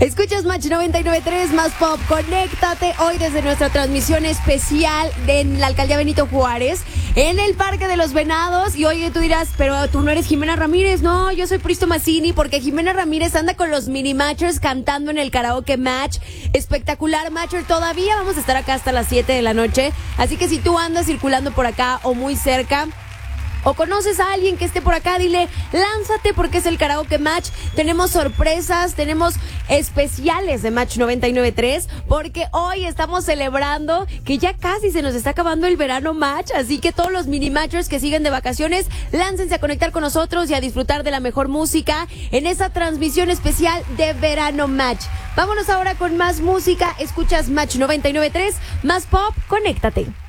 Escuchas Match 99.3 más Pop. Conéctate hoy desde nuestra transmisión especial en la Alcaldía Benito Juárez, en el Parque de los Venados. Y oye, tú dirás, pero tú no eres Jimena Ramírez. No, yo soy Pristo Mazzini, porque Jimena Ramírez anda con los Mini Matchers cantando en el Karaoke Match. Espectacular Matcher. Todavía vamos a estar acá hasta las 7 de la noche. Así que si tú andas circulando por acá o muy cerca, o conoces a alguien que esté por acá, dile, lánzate porque es el Karaoke Match. Tenemos sorpresas, tenemos especiales de Match 99.3, porque hoy estamos celebrando que ya casi se nos está acabando el verano Match. Así que todos los mini matchers que siguen de vacaciones, láncense a conectar con nosotros y a disfrutar de la mejor música en esa transmisión especial de verano Match. Vámonos ahora con más música. Escuchas Match 99.3, más Pop, conéctate.